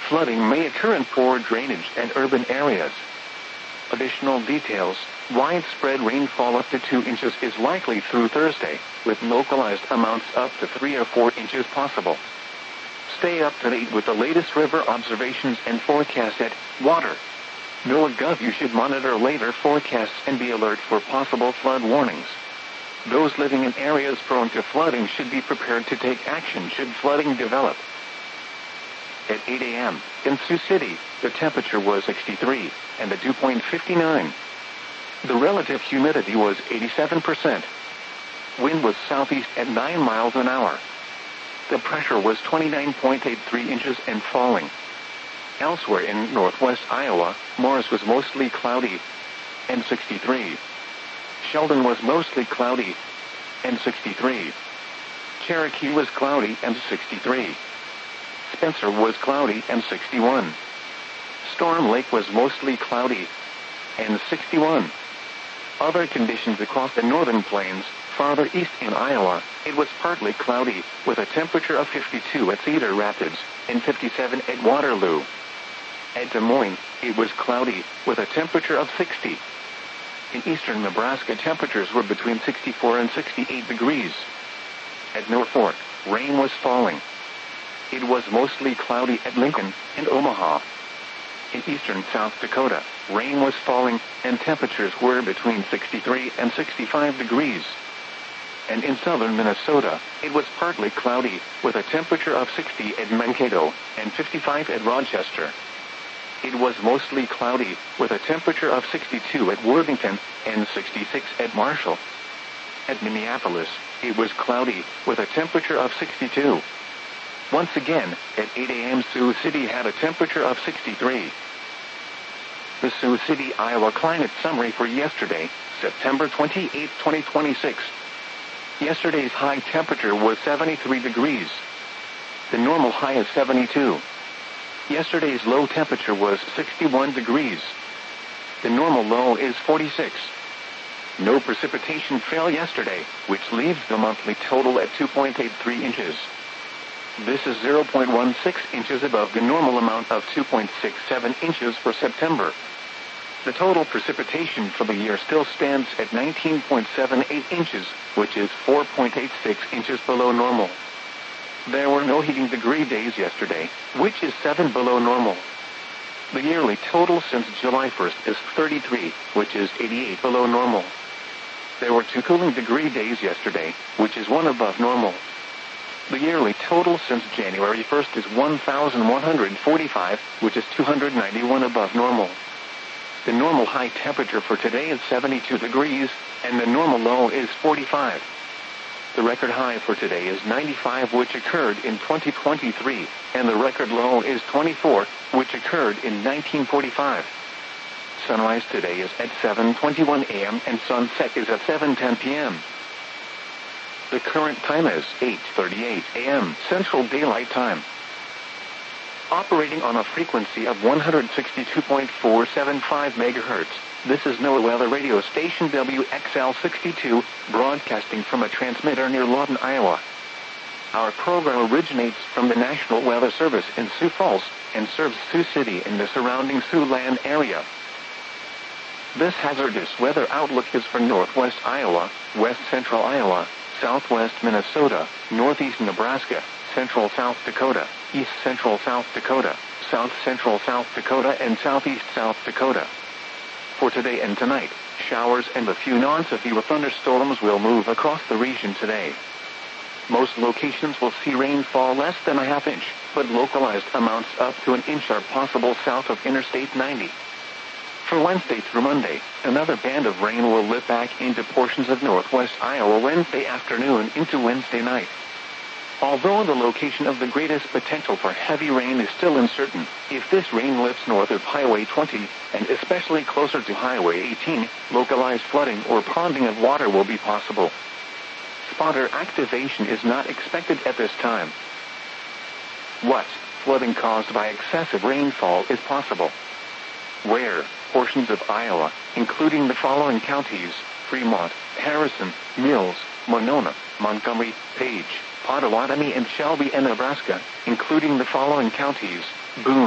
Flooding may occur in poor drainage and urban areas. Additional details: widespread rainfall up to 2 inches is likely through Thursday, with localized amounts up to 3 or 4 inches possible. Stay up to date with the latest river observations and forecasts at water.NOAA.gov. You should monitor later forecasts and be alert for possible flood warnings. Those living in areas prone to flooding should be prepared to take action should flooding develop. At 8 a.m., in Sioux City, the temperature was 63, and the dew point 59. The relative humidity was 87%. Wind was southeast at 9 miles an hour. The pressure was 29.83 inches and falling. Elsewhere in northwest Iowa, Morris was mostly cloudy, and 63. Sheldon was mostly cloudy, and 63. Cherokee was cloudy, and 63. Spencer was cloudy, and 61. Storm Lake was mostly cloudy, and 61. Other conditions across the northern plains, farther east in Iowa, it was partly cloudy, with a temperature of 52 at Cedar Rapids, and 57 at Waterloo. At Des Moines, it was cloudy, with a temperature of 60. In eastern Nebraska, temperatures were between 64 and 68 degrees. At Norfolk, rain was falling. It was mostly cloudy at Lincoln and Omaha. In eastern South Dakota, rain was falling, and temperatures were between 63 and 65 degrees. And in southern Minnesota, it was partly cloudy, with a temperature of 60 at Mankato and 55 at Rochester. It was mostly cloudy, with a temperature of 62 at Worthington and 66 at Marshall. At Minneapolis, it was cloudy, with a temperature of 62. Once again, at 8 a.m. Sioux City had a temperature of 63. The Sioux City, Iowa climate summary for yesterday, September 28, 2026. Yesterday's high temperature was 73 degrees. The normal high is 72. Yesterday's low temperature was 61 degrees. The normal low is 46. No precipitation fell yesterday, which leaves the monthly total at 2.83 inches. This is 0.16 inches above the normal amount of 2.67 inches for September. The total precipitation for the year still stands at 19.78 inches, which is 4.86 inches below normal. There were no heating degree days yesterday, which is 7 below normal. The yearly total since July 1st is 33, which is 88 below normal. There were 2 cooling degree days yesterday, which is 1 above normal. The yearly total since January 1st is 1,145, which is 291 above normal. The normal high temperature for today is 72 degrees, and the normal low is 45. The record high for today is 95, which occurred in 2023, and the record low is 24, which occurred in 1945. Sunrise today is at 7:21 a.m. and sunset is at 7:10 p.m. The current time is 8:38 a.m. Central Daylight Time. Operating on a frequency of 162.475 MHz, this is NOAA Weather Radio Station WXL62, broadcasting from a transmitter near Lawton, Iowa. Our program originates from the National Weather Service in Sioux Falls and serves Sioux City and the surrounding Siouxland area. This hazardous weather outlook is for northwest Iowa, west central Iowa, southwest Minnesota, northeast Nebraska, central South Dakota, east central South Dakota, south central South Dakota, and southeast South Dakota. For today and tonight, showers and a few non-severe thunderstorms will move across the region today. Most locations will see rainfall less than a half inch, but localized amounts up to an inch are possible south of Interstate 90. For Wednesday through Monday, another band of rain will lift back into portions of northwest Iowa Wednesday afternoon into Wednesday night. Although the location of the greatest potential for heavy rain is still uncertain, if this rain lifts north of Highway 20, and especially closer to Highway 18, localized flooding or ponding of water will be possible. Spotter activation is not expected at this time. What flooding caused by excessive rainfall is possible? Where portions of Iowa, including the following counties: Fremont, Harrison, Mills, Monona, Montgomery, Page, Pottawatomie, and Shelby, and Nebraska, including the following counties: Boone,